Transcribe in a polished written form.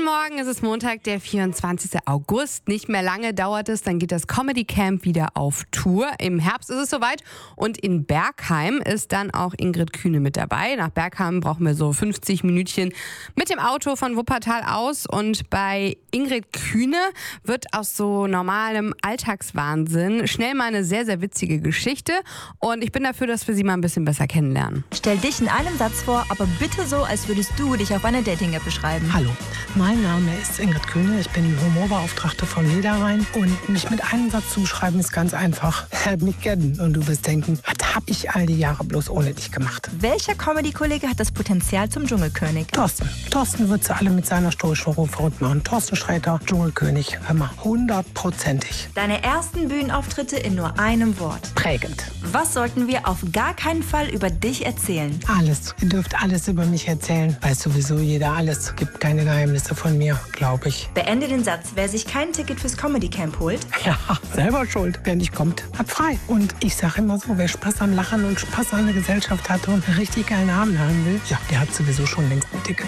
Morgen, es ist Montag, der 24. August. Nicht mehr lange dauert es, dann geht das Comedy Camp wieder auf Tour. Im Herbst ist es soweit und in Bergheim ist dann auch Ingrid Kühne mit dabei. Nach Bergheim brauchen wir so 50 Minütchen mit dem Auto von Wuppertal aus. Und bei Ingrid Kühne wird aus so normalem Alltagswahnsinn schnell mal eine sehr, sehr witzige Geschichte. Und ich bin dafür, dass wir sie mal ein bisschen besser kennenlernen. Stell dich in einem Satz vor, aber bitte so, als würdest du dich auf einer Dating-App beschreiben. Hallo, mein Name ist Ingrid Kühne, ich bin Humorbeauftragte von Niederrhein und mich mit einem Satz zu beschreiben ist ganz einfach. Lern mich kennen und du wirst denken, was hab ich all die Jahre bloß ohne dich gemacht? Welcher Comedy-Kollege hat das Potenzial zum Dschungelkönig? Thorsten. Thorsten wird sie alle mit seiner Stoischwurf verrückt machen. Thorsten Sträter, Dschungelkönig, hör mal, 100%ig. Deine ersten Bühnenauftritte in nur einem Wort. Prägend. Was sollten wir auf gar keinen Fall über dich erzählen? Alles. Ihr dürft alles über mich erzählen. Weiß sowieso jeder alles. Gibt keine Geheimnisse von mir, glaube ich. Beende den Satz. Wer sich kein Ticket fürs Comedy Camp holt, Ja, selber schuld. Wer nicht kommt, hat frei. Und ich sage immer so, wer Spaß am Lachen und Spaß an der Gesellschaft hat und einen richtig geilen Abend haben will, ja, der hat sowieso schon längst ein Ticket.